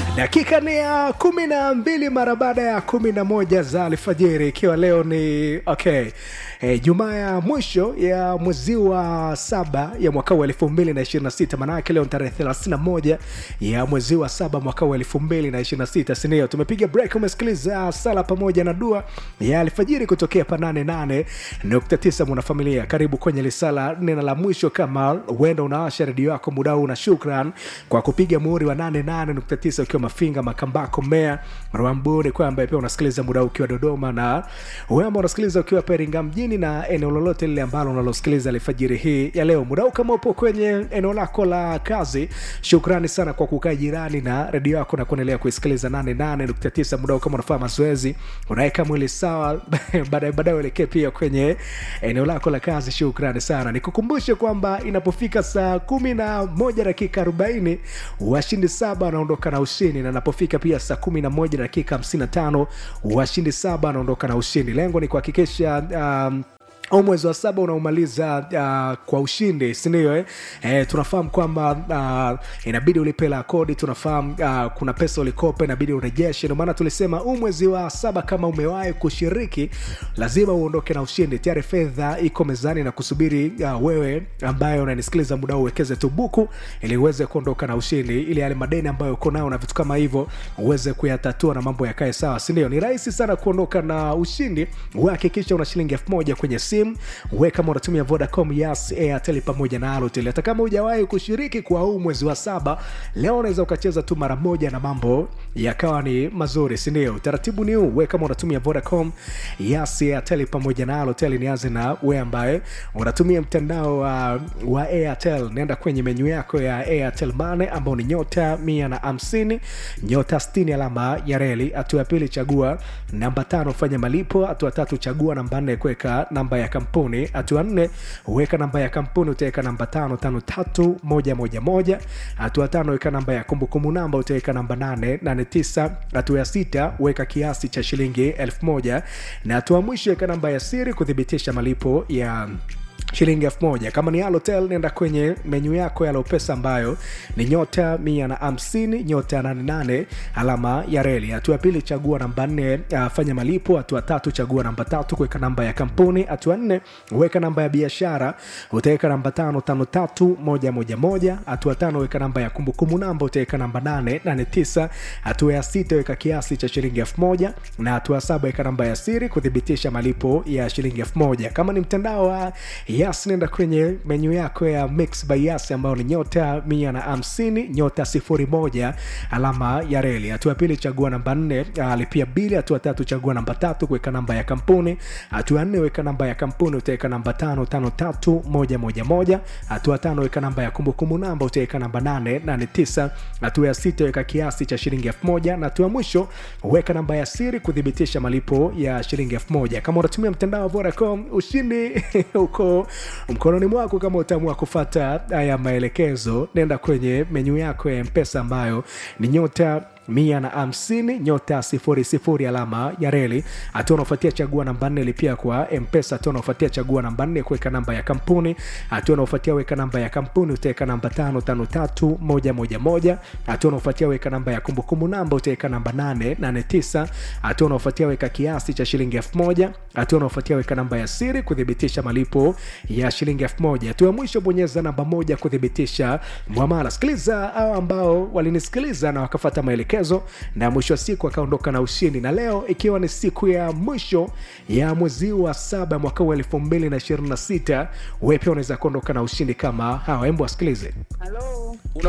Dakika ni ya 12 mara baada ya 11 za alfajiri, ikiwa leo ni Jumaa ya mwisho ya mwezi wa 7 ya mwaka wa 2026. Maana yake leo tarehe 31 ya mwezi wa 7 mwaka wa 2026. Sinio, tumepiga break, umesikiliza sala pamoja na dua ya alfajiri kutokea pa 88.9 mwanafamilia. Karibu kwenye lisala neno la mwisho. Kama uenda unaasha redio yako muda huu, na shukran kwa kupiga muhuri wa 88.9 ukiwa Mafinga, Makambako, Mea, Rwambuni, kwa ambaye pia unasikiliza muda ukiwa Dodoma, na wewe ambao unasikiliza ukiwa Iringa mjini na eneo lolote lile ambalo unalosikiliza alfajiri hii ya leo. Muda kama upo kwenye eneo lako la kazi, shukrani sana kwa kukaa jirani na redio yako na kuendelea kuisikiliza 88.9. Muda kama unafanya mazoezi, unaweka mwili sawa, baadaye uelekee pia kwenye eneo lako la kazi, shukrani sana. Nikukumbushe kwamba inapofika saa 11 dakika 40 washindi 7 wanaondoka na ushindi, na inapofika pia saa 11 dakika 55 washindi 7 wanaondoka na ushindi. Lengo ni kuhakikisha mwezi wa 7 unaumaliza kwa ushindi, si ndio? Tunafahamu kwamba inabidi ulipe la kodi, tunafahamu kuna pesa ulikopa inabidi urejeshe. Ndio maana tulisema mwezi wa 7 kama umewahi kushiriki lazima uondoke na ushindi. Tayari fedha iko mezani na kusubiri wewe ambaye unanisikiliza muda huu, uwekeze tu buku ili uweze kuondoka na ushindi, ili yale madeni ambayo uko nayo na vitu kama hivyo uweze kuyatatua na mambo yakae sawa, si ndio? Ni rahisi sana kuondoka na ushindi. Uhakikisha una shilingi 1000 kwenye simu. Wewe kama unatumia Vodacom, Yas, Airtel pamoja na Halotel, hata kama hujawahi kushiriki kwa huu mwezi wa 7, leo unaweza ukacheza tu mara moja na mambo yakawa ni mazuri, si ndio? Taratibu ni huu. Wewe kama unatumia Vodacom, Yas, Airtel pamoja na Halotel, nianze na wewe ambaye unatumia mtandao wa Airtel. Nenda kwenye menu yako ya Airtel Money ambao ni nyota 150 nyota 60 alama ya reli. Hatua ya pili, chagua namba 5 fanya malipo. Hatua 3, chagua namba 4 kuweka namba ya kampuni. Hatua 4, weka namba ya kampuni, utaweka namba 553111. Hatua 5, weka namba ya kumbukumbu namba, utaweka namba 889. Hatua ya 6, weka kiasi cha shilingi 1000, na hatua mwisho weka namba ya siri kudhibitisha malipo ya shilingi 1000. Kama ni Halotel, nenda kwenye menu yako ya Lopesa ambayo ni nyota 150 nyota 88 alama ya reli. Hatua pili, chagua namba 4 fanya malipo. Hatua 3, chagua namba 3 kuweka namba ya kampuni. Hatua 4, weka namba ya biashara, utaweka namba 553111. Hatua 5, weka namba ya kumbukumbu namba, utaweka namba 889. Hatua ya 6, weka kiasi cha shilingi 1000, na hatua 7, weka namba ya siri kudhibitisha malipo ya shilingi 1000. Kama ni mtandao wa Yas, nenda kwenye menu yako ya Mix by Yas ambayo ni nyota 150 nyota 01 alama ya reli. Hatua pili, chagua namba 4 lipia bili. Hatua 3, chagua namba 3 kuweka namba ya kampuni. Hatua 4, weka namba ya kampuni, utaweka namba 553111. Hatua 5, weka namba ya kumbukumbu namba, utaweka namba 889. Hatua ya 6, weka kiasi cha shilingi 1000, na hatua mwisho weka namba ya siri kudhibitisha malipo ya shilingi 1000. Kama unatumia mtandao wa Vodacom, ushindi uko mkononi mwako. Kama utaamua kufuata haya maelekezo, nenda kwenye menu yako ya M-Pesa ambayo ni nyota 150 nyota 00 alama ya reli. Hatua unafuatia, chagua namba 4 lipia kwa M-Pesa. Hatua unafuatia, chagua namba 4 kuweka namba ya kampuni. Hatua unafuatia, weka namba ya kampuni, utaweka namba 553111. Hatua unafuatia, weka namba ya kumbukumbu namba, utaweka namba 889. Hatua unafuatia, weka kiasi cha shilingi 1000. Hatua unafuatia, weka namba ya siri kudhibitisha malipo ya shilingi 1000. Hatua ya mwisho, bonyeza namba 1 kudhibitisha muamala. Sikiliza hao ambao walinisikiliza na wakafuata maelekezo na mwisho wa siku akaondoka na ushindi. Na leo ikiwa ni siku ya mwisho ya mwezi wa 7 mwaka wa 2026, wewe pia unaweza kuondoka na ushindi kama hawa. Hebu wasikilize. Hello.